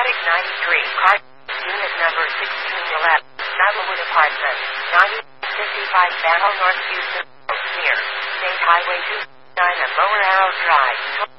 Traffic 93, car, unit number 1611, Saddlewood Apartments, 9055 Battle North Houston, near State Highway 29 and Lower Arrow Drive.